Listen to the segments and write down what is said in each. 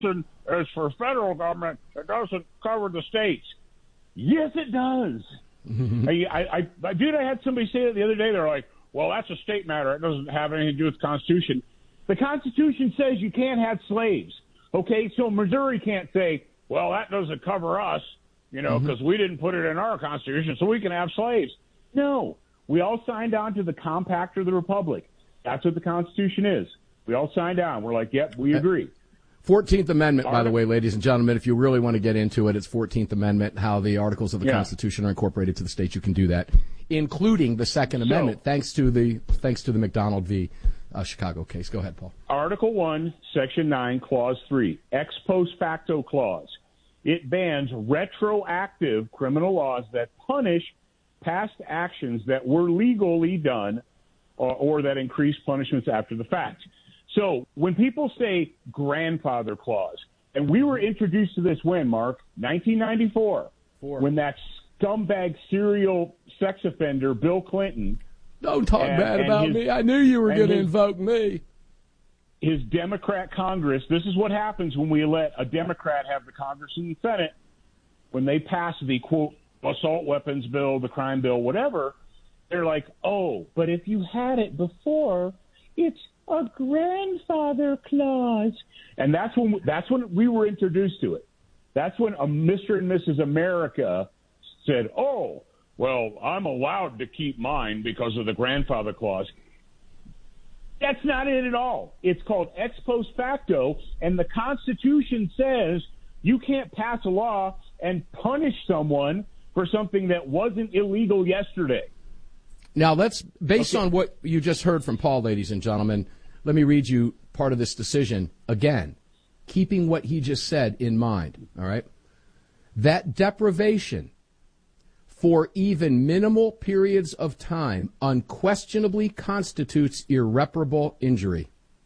is for federal government. It doesn't cover the states. Yes, it does. I had somebody say it the other day. They're like, well, that's a state matter. It doesn't have anything to do with the Constitution. The Constitution says you can't have slaves. Okay, so Missouri can't say, well, that doesn't cover us, because we didn't put it in our Constitution, so we can have slaves. No, we all signed on to the Compact of the Republic. That's what the Constitution is. We all signed on. We're like, yep, we agree. 14th Amendment, by the way, ladies and gentlemen, if you really want to get into it, it's 14th Amendment, how the articles of the Constitution are incorporated to the states. You can do that, including the Second Amendment, thanks to the McDonald v. Chicago case. Go ahead, Paul. Article 1, Section 9, Clause 3, ex post facto clause. It bans retroactive criminal laws that punish past actions that were legally done or that increase punishments after the fact. So when people say grandfather clause, and we were introduced to this when, Mark? 1994, when that scumbag serial sex offender, Bill Clinton. Don't talk bad about me. I knew you were going to invoke me. His Democrat Congress, this is what happens when we let a Democrat have the Congress and the Senate. When they pass the, quote, assault weapons bill, the crime bill, whatever, they're like, oh, but if you had it before, it's a grandfather clause. And that's when we were introduced to it. That's when a Mr. and Mrs. America said, oh, well, I'm allowed to keep mine because of the grandfather clause. That's not it at all. It's called ex post facto, and the Constitution says you can't pass a law and punish someone for something that wasn't illegal yesterday. Now, based on what you just heard from Paul, ladies and gentlemen, let me read you part of this decision again, keeping what he just said in mind, all right? That deprivation for even minimal periods of time unquestionably constitutes irreparable injury.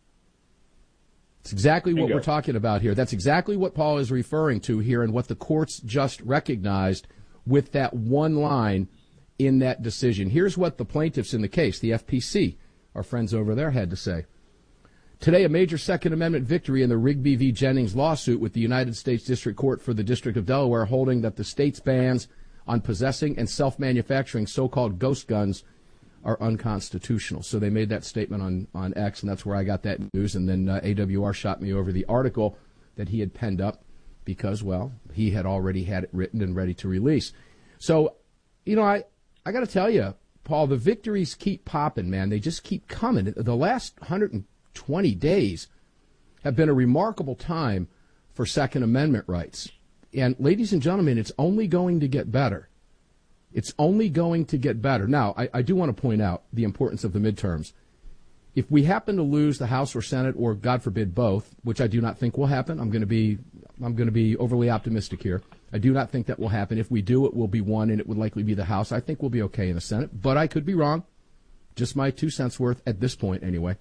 It's exactly what we're talking about here. That's exactly what Paul is referring to here and what the courts just recognized with that one line in that decision. Here's what the plaintiffs in the case, the FPC, our friends over there, had to say. Today, a major Second Amendment victory in the Rigby v. Jennings lawsuit with the United States District Court for the District of Delaware holding that the state's bans on possessing and self-manufacturing so-called ghost guns are unconstitutional. So they made that statement on X, and that's where I got that news. And then AWR shot me over the article that he had penned up because, well, he had already had it written and ready to release. So, I got to tell you, Paul, the victories keep popping, man. They just keep coming. The last 120 days have been a remarkable time for Second Amendment rights. And, ladies and gentlemen, it's only going to get better. It's only going to get better. Now, I do want to point out the importance of the midterms. If we happen to lose the House or Senate, or God forbid both, which I do not think will happen, I'm going to be overly optimistic here. I do not think that will happen. If we do, it will be one, and it would likely be the House. I think we'll be okay in the Senate, but I could be wrong. Just my 2 cents worth at this point, anyway.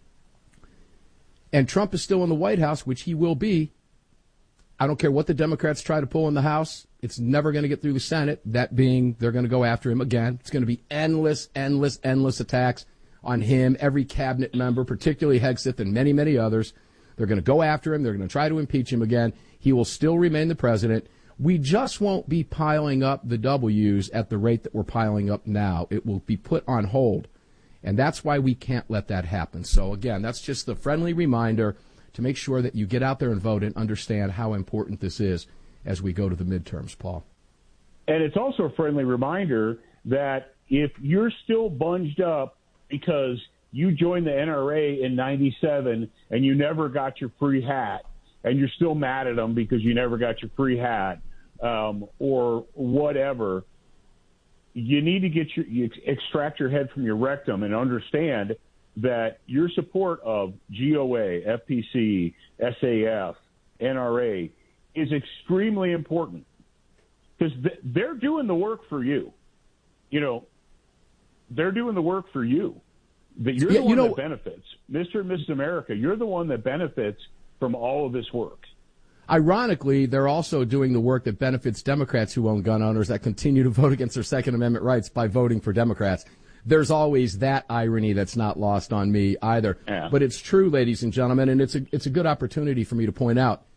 And Trump is still in the White House, which he will be. I don't care what the Democrats try to pull in the House. It's never going to get through the Senate, that being they're going to go after him again. It's going to be endless attacks on him, every cabinet member, particularly Hegseth and many, many others. They're going to go after him. They're going to try to impeach him again. He will still remain the president. We just won't be piling up the W's at the rate that we're piling up now. It will be put on hold. And that's why we can't let that happen. So, again, that's just the friendly reminder to make sure that you get out there and vote and understand how important this is as we go to the midterms, Paul. And it's also a friendly reminder that if you're still bunged up because you joined the NRA in 97 and you never got your free hat, and you're still mad at them because you never got your free hat, or whatever, you need to extract your head from your rectum and understand that your support of GOA, FPC, SAF, NRA is extremely important because they're doing the work for you. They're doing the work for you. That you're the one that benefits. Mr. and Mrs. America, you're the one that benefits from all of this work. Ironically, they're also doing the work that benefits Democrats who own gun owners that continue to vote against their Second Amendment rights by voting for Democrats. There's always that irony that's not lost on me either. Yeah. But it's true, ladies and gentlemen, and it's a good opportunity for me to point out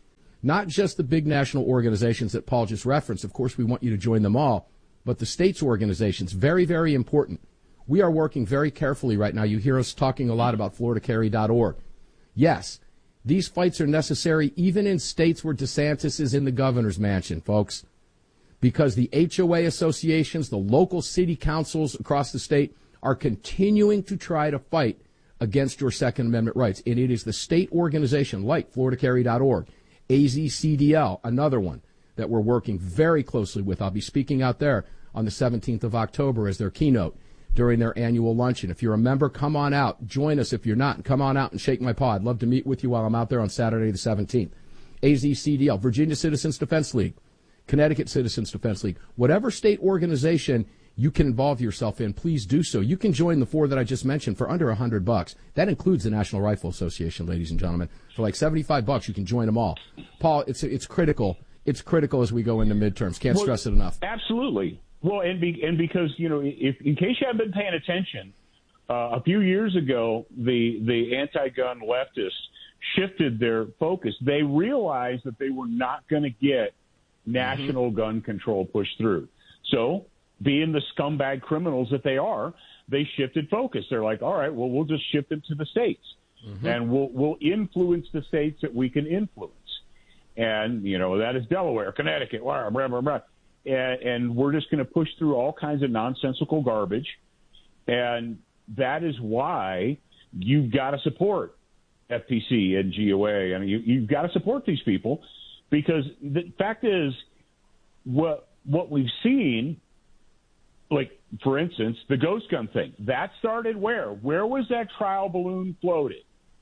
Not just the big national organizations that Paul just referenced. Of course, we want you to join them all. But the states' organizations, very, very important. We are working very carefully right now. You hear us talking a lot about FloridaCarry.org. Yes, these fights are necessary even in states where DeSantis is in the governor's mansion, folks, because the HOA associations, the local city councils across the state are continuing to try to fight against your Second Amendment rights. And it is the state organization like FloridaCarry.org, AZCDL, another one that we're working very closely with. I'll be speaking out there on the 17th of October as their keynote during their annual luncheon. If you're a member, come on out. Join us. If you're not, come on out and shake my paw. I'd love to meet with you while I'm out there on Saturday the 17th. AZCDL, Virginia Citizens Defense League, Connecticut Citizens Defense League. Whatever state organization you can involve yourself in, please do so. You can join the four that I just mentioned for under $100. That includes the National Rifle Association, ladies and gentlemen. For like $75, you can join them all. Paul, it's critical. It's critical as we go into midterms. Can't stress it enough. Absolutely. Well, and because, if in case you haven't been paying attention, a few years ago, the anti-gun leftists shifted their focus. They realized that they were not going to get national gun control pushed through. So, being the scumbag criminals that they are, they shifted focus. They're like, all right, well, we'll just shift it to the states, and we'll influence the states that we can influence. And, that is Delaware, Connecticut, blah, blah, blah, blah. And we're just going to push through all kinds of nonsensical garbage. And that is why you've got to support FPC and GOA. I mean, you've got to support these people, because the fact is, what we've seen, like, for instance, the ghost gun thing, that started where? Where was that trial balloon floated?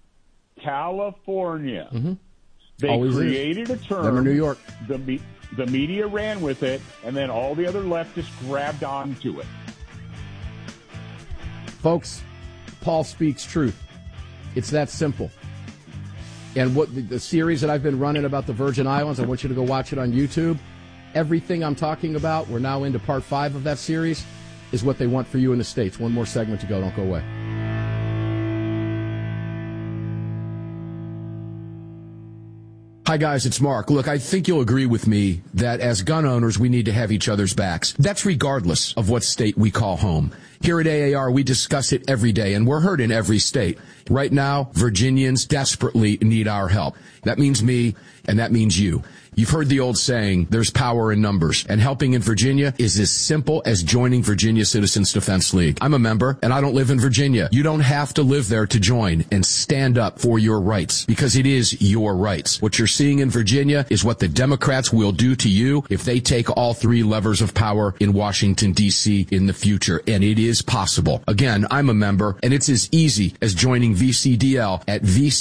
California. They Always created a term. Them in New York. The media ran with it, and then all the other leftists grabbed onto it. Folks, Paul speaks truth. It's that simple. And what the series that I've been running about the Virgin Islands, I want you to go watch it on YouTube. Everything I'm talking about, we're now into part 5 of that series, is what they want for you in the States. One more segment to go. Don't go away. Hi, guys, it's Mark. Look, I think you'll agree with me that as gun owners, we need to have each other's backs. That's regardless of what state we call home. Here at AAR, we discuss it every day, and we're heard in every state. Right now, Virginians desperately need our help. That means me, and that means you. You've heard the old saying, there's power in numbers, and helping in Virginia is as simple as joining Virginia Citizens Defense League. I'm a member, and I don't live in Virginia. You don't have to live there to join and stand up for your rights, because it is your rights. What you're seeing in Virginia is what the Democrats will do to you if they take all 3 levers of power in Washington, D.C. in the future, and it is possible. Again, I'm a member, and it's as easy as joining VCDL at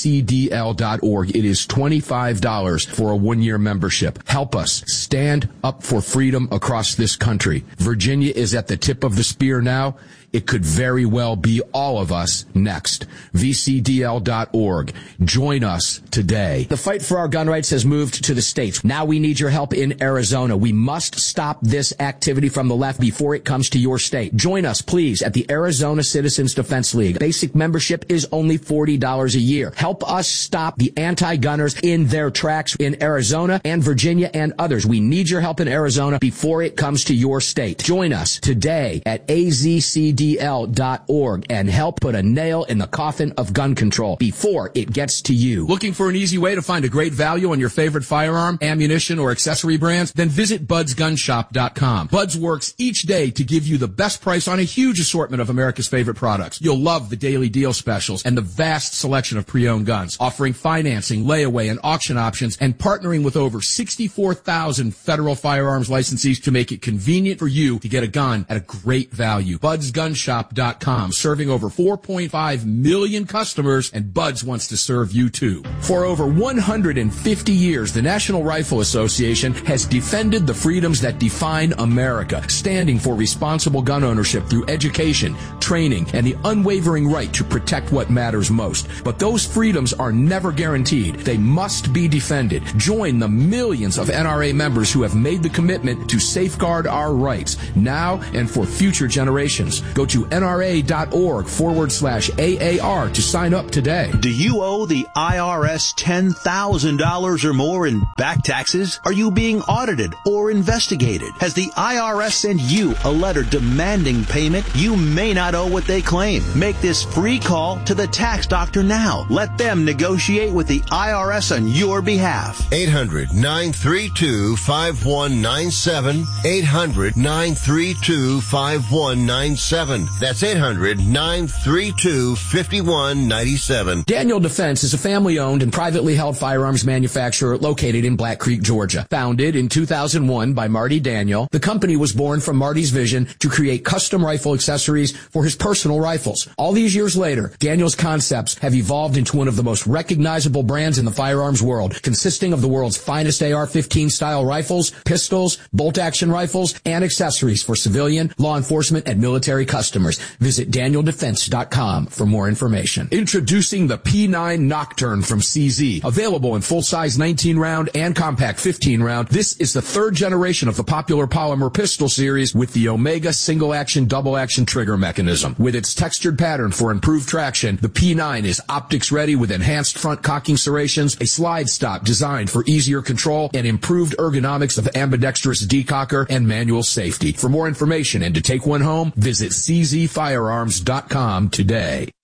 vcdl.org. It is $25 for a 1-year membership. Help us stand up for freedom across this country. Virginia is at the tip of the spear now. It could very well be all of us next. VCDL.org. Join us today. The fight for our gun rights has moved to the states. Now we need your help in Arizona. We must stop this activity from the left before it comes to your state. Join us, please, at the Arizona Citizens Defense League. Basic membership is only $40 a year. Help us stop the anti-gunners in their tracks in Arizona and Virginia and others. We need your help in Arizona before it comes to your state. Join us today at AZCDL.org and help put a nail in the coffin of gun control before it gets to you. Looking for an easy way to find a great value on your favorite firearm, ammunition, or accessory brands? Then visit budsgunshop.com. Buds works each day to give you the best price on a huge assortment of America's favorite products. You'll love the daily deal specials and the vast selection of pre-owned guns, offering financing, layaway, and auction options, and partnering with over 64,000 federal firearms licensees to make it convenient for you to get a gun at a great value. budsgunshop.com, serving over 4.5 million customers, and Buds wants to serve you too. For over 150 years, the National Rifle Association has defended the freedoms that define America, standing for responsible gun ownership through education, training, and the unwavering right to protect what matters most. But those freedoms are never guaranteed. They must be defended. Join the millions of NRA members who have made the commitment to safeguard our rights now and for future generations. Go to NRA.org/AAR to sign up today. Do you owe the IRS $10,000 or more in back taxes? Are you being audited or investigated? Has the IRS sent you a letter demanding payment? You may not owe what they claim. Make this free call to the tax doctor now. Let them negotiate with the IRS on your behalf. 800-932-5197. 800-932-5197. That's 800-932-5197. Daniel Defense is a family-owned and privately held firearms manufacturer located in Black Creek, Georgia. Founded in 2001 by Marty Daniel, the company was born from Marty's vision to create custom rifle accessories for his personal rifles. All these years later, Daniel's concepts have evolved into one of the most recognizable brands in the firearms world, consisting of the world's finest AR-15 style rifles, pistols, bolt-action rifles, and accessories for civilian, law enforcement, and military customers. Visit DanielDefense.com for more information. Introducing the P9 Nocturne from CZ. Available in full-size 19-round and compact 15-round, this is the third generation of the popular polymer pistol series with the Omega single-action, double-action trigger mechanism. With its textured pattern for improved traction, the P9 is optics-ready with enhanced front cocking serrations, a slide stop designed for easier control, and improved ergonomics of ambidextrous decocker and manual safety. For more information and to take one home, visit czfirearms.com today.